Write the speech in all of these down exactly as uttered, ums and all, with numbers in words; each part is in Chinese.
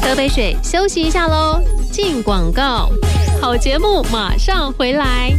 喝杯水，休息一下喽。进广告，好节目马上回来。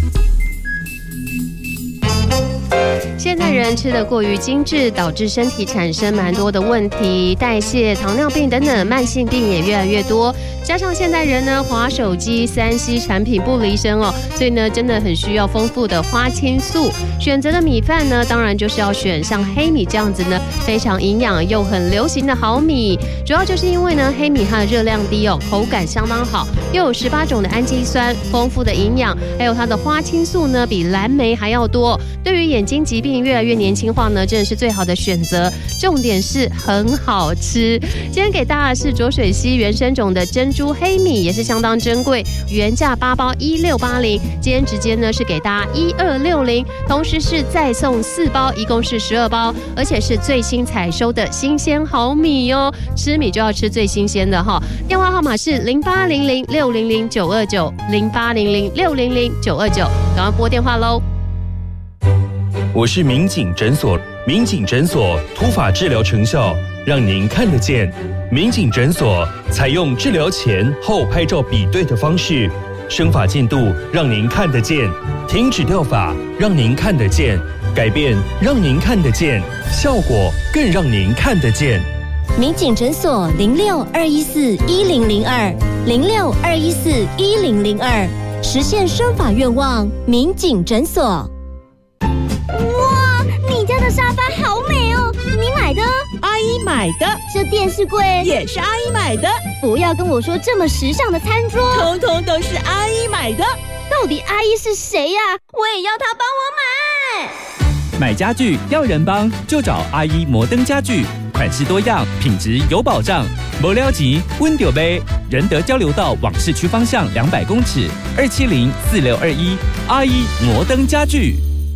现在人吃得过于精致，导致身体产生蛮多的问题，代谢、糖尿病等等慢性病也越来越多。加上现代人呢，滑手机、三 C 产品不离身哦，所以呢，真的很需要丰富的花青素。选择的米饭呢，当然就是要选像黑米这样子呢，非常营养又很流行的好米。主要就是因为呢，黑米它的热量低哦，口感相当好，又有十八种的氨基酸，丰富的营养，还有它的花青素呢，比蓝莓还要多。对于眼睛疾病越来越年轻化呢，真的是最好的选择。重点是很好吃。今天给大家的是浊水溪原生种的珍珠黑米，也是相当珍贵，原价八包一六八零，今天直接呢是给大家一二六零，同时是再送四包，一共是十二包，而且是最新采收的新鲜好米哦。吃米就要吃最新鲜的哈。电话号码是零八零零六零零九二九零八零零六零零九二九，赶快拨电话喽。 我是民警诊所，民警诊所突发治疗成效，让您看得见。民警诊所采用治疗前后拍照比对的方式，生发进度让您看得见，停止掉发让您看得见，改变让您看得见，效果更让您看得见。 民警诊所零六二一四一零零二零六二一四一零零二，实现生发愿望，民警诊所。 哇，你家的沙发好美哦，你买的？ 阿姨买的。 这电视柜也是阿姨买的。 不要跟我说这么时尚的餐桌， 通通都是阿姨买的。 到底阿姨是谁呀？我也要她帮我买。 买家具要人帮，就找阿姨摩登家具，款式多样，品质有保障。没了钱，温丢杯。仁德交流道往市区方向两百公尺，二七零四六二一，阿姨摩登家具。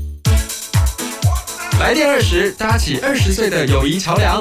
来电二十，搭起二十岁的友谊桥梁。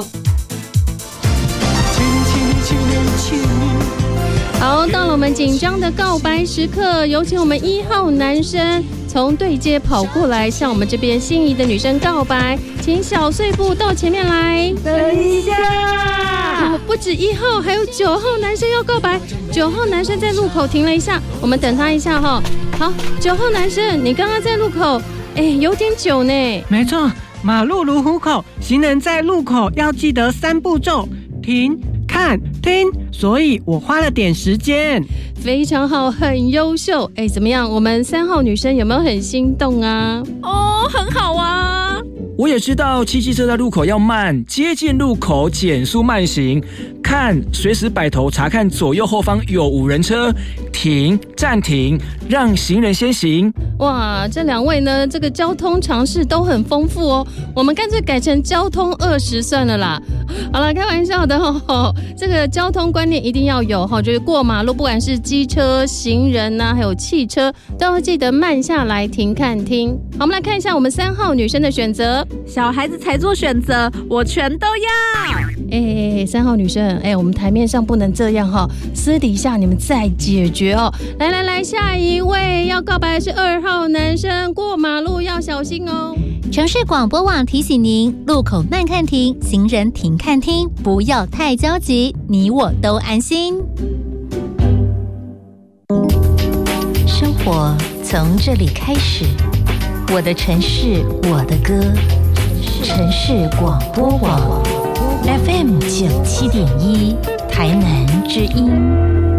好，到了我们紧张的告白时刻，有请我们一号男生从对街跑过来，向我们这边心仪的女生告白，请小碎步到前面来。 等一下， 哦、不止一号，还有九号男生要告白。九号男生在路口停了一下，我们等他一下哈、哦。好，九号男生，你刚刚在路口，哎，有点久呢。 没错，马路如虎口，行人在路口要记得三步骤：停、看、听。所以我花了点时间。 非常好，很优秀。哎，怎么样？我们三号女生有没有很心动啊？ 哦，很好啊。 我也知道骑机车在路口要慢，接近路口减速慢行，看随时摆头查看左右后方有无人车，停暂停，让行人先行。 哇，这两位呢，这个交通常识都很丰富哦。我们干脆改成交通二十算了啦。好了，开玩笑的哦。这个交通观念一定要有哈，就是过马路，不管是机车、行人呐、啊，还有汽车，都要记得慢下来停看听。好，我们来看一下我们三号女生的选择。 小孩子才做选择，我全都要。 哎，三号女生，哎，我们台面上不能这样哈，私底下你们再解决哦。来来来，下一位要告白的是二号男生，过马路要小心哦。 城市广播网提醒您：路口慢看停，行人停看听，不要太焦急，你我都安心。生活从这里开始，我的城市，我的歌。城市广播网 F M 九七点一，台南之音。